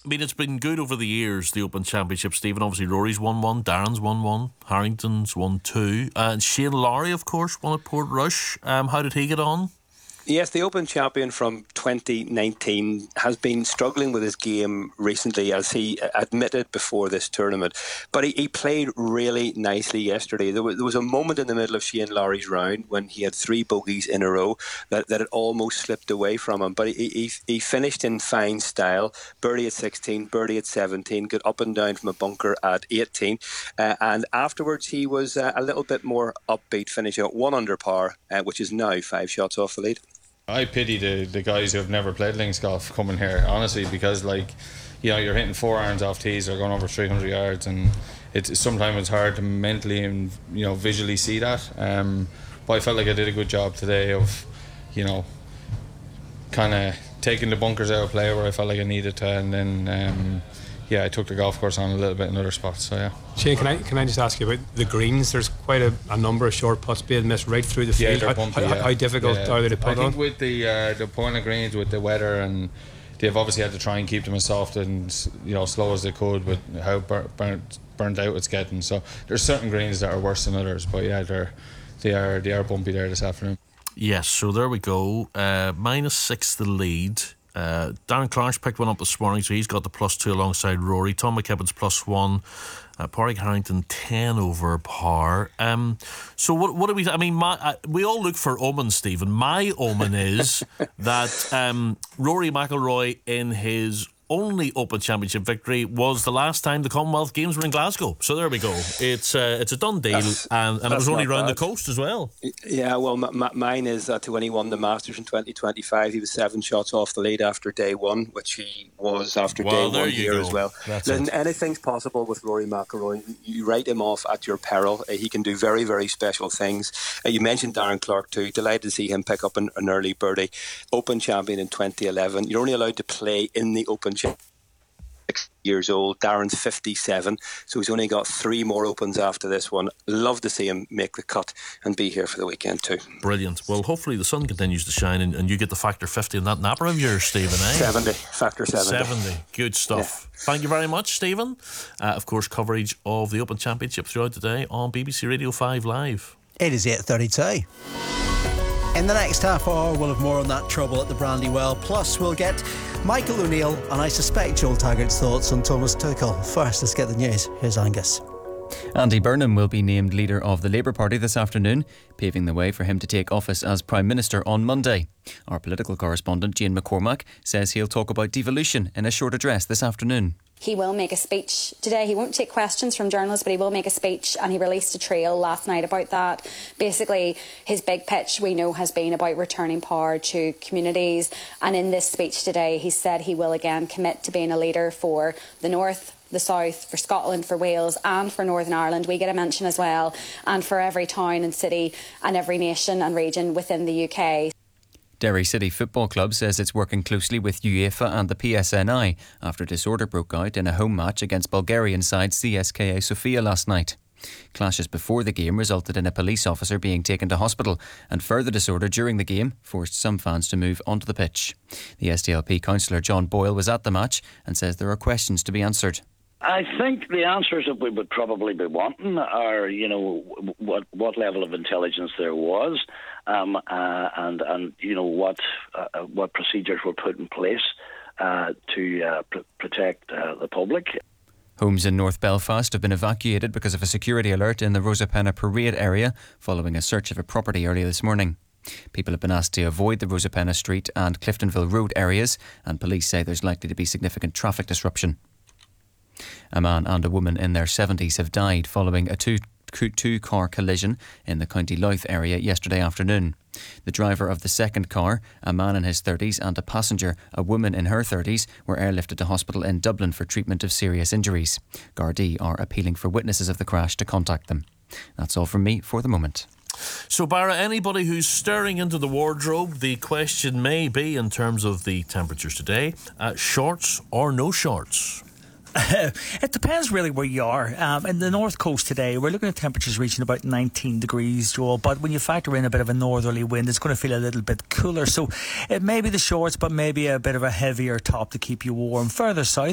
I mean, it's been good over the years, the Open Championship, Stephen. Obviously, Rory's won one, Darren's won one, Harrington's won two, and Shane Lowry, of course, won at Portrush. How did he get on? Yes, the Open champion from 2019 has been struggling with his game recently, as he admitted before this tournament. But he played really nicely yesterday. There was a moment in the middle of Shane Lowry's round when he had 3 bogeys in a row that it almost slipped away from him. But he finished in fine style. Birdie at 16, birdie at 17, got up and down from a bunker at 18. And afterwards, he was a little bit more upbeat, finishing at 1 under par, which is now 5 shots off the lead. I pity the guys who have never played links golf coming here, honestly, because you're hitting 4 irons off tees or going over 300 yards, and sometimes it's hard to mentally and visually see that. But I felt like I did a good job today of kind of taking the bunkers out of play where I felt like I needed to, and then I took the golf course on a little bit in other spots. So yeah. Shane, can I just ask you about the greens? There's quite a number of short putts being missed right through the field. They're bumpy, how difficult are they to put on? I think with the point of greens, with the weather, and they've obviously had to try and keep them as soft and slow as they could with how burnt out it's getting. So there's certain greens that are worse than others, but yeah, they are bumpy there this afternoon. Yes, so there we go. -6 the lead. Darren Clark's picked one up this morning, so he's got the +2 alongside Rory. Tom McKibben's +1. Padraig Harrington 10 over par. So what do we? I mean, we all look for omens, Stephen. My omen is that Rory McIlroy, in his only Open Championship victory, was the last time the Commonwealth Games were in Glasgow. So there we go. It's a done deal, and it was only round the coast as well. Yeah, well, mine is that when he won the Masters in 2025, he was 7 shots off the lead after day one, which he was after day one here as well. Listen, anything's possible with Rory McIlroy. You write him off at your peril. He can do very, very special things. You mentioned Darren Clark too. Delighted to see him pick up an early birdie. Open champion in 2011. You're only allowed to play in the Open 6 years old. Darren's 57, so he's only got 3 more Opens after this one. Love to see him make the cut and be here for the weekend too. Brilliant. Well, hopefully the sun continues to shine and you get the factor 50 in that napper of yours, Stephen, eh? 70, factor 70. Good stuff. Yeah. Thank you very much, Stephen. Of course, coverage of the Open Championship throughout the day on BBC Radio 5 Live. It is 8:32. In the next half hour, we'll have more on that trouble at the Brandywell. Plus, we'll get Michael O'Neill and I suspect Joel Taggart's thoughts on Thomas Tuchel. First, let's get the news. Here's Angus. Andy Burnham will be named leader of the Labour Party this afternoon, paving the way for him to take office as Prime Minister on Monday. Our political correspondent Jane McCormack says he'll talk about devolution in a short address this afternoon. He will make a speech today. He won't take questions from journalists, but he will make a speech, and he released a trail last night about that. Basically, his big pitch, we know, has been about returning power to communities, and in this speech today he said he will again commit to being a leader for the North, the South, for Scotland, for Wales and for Northern Ireland. We get a mention as well, and for every town and city and every nation and region within the UK. Derry City Football Club says it's working closely with UEFA and the PSNI after disorder broke out in a home match against Bulgarian side CSKA Sofia last night. Clashes before the game resulted in a police officer being taken to hospital, and further disorder during the game forced some fans to move onto the pitch. The SDLP councillor John Boyle was at the match and says there are questions to be answered. I think the answers that we would probably be wanting are, what level of intelligence there was, and what procedures were put in place to protect the public. Homes in North Belfast have been evacuated because of a security alert in the Rosapenna Parade area following a search of a property earlier this morning. People have been asked to avoid the Rosapenna Street and Cliftonville Road areas, and police say there's likely to be significant traffic disruption. A man and a woman in their 70s have died following a two-car collision in the County Louth area yesterday afternoon. The driver of the second car, a man in his 30s, and a passenger, a woman in her 30s, were airlifted to hospital in Dublin for treatment of serious injuries. Gardaí are appealing for witnesses of the crash to contact them. That's all from me for the moment. So, Barra, anybody who's staring into the wardrobe, the question may be, in terms of the temperatures today, shorts or no shorts? It depends really where you are. In the north coast today, we're looking at temperatures reaching about 19 degrees, Joel, but when you factor in a bit of a northerly wind, it's going to feel a little bit cooler. So it may be the shorts, but maybe a bit of a heavier top to keep you warm. Further south,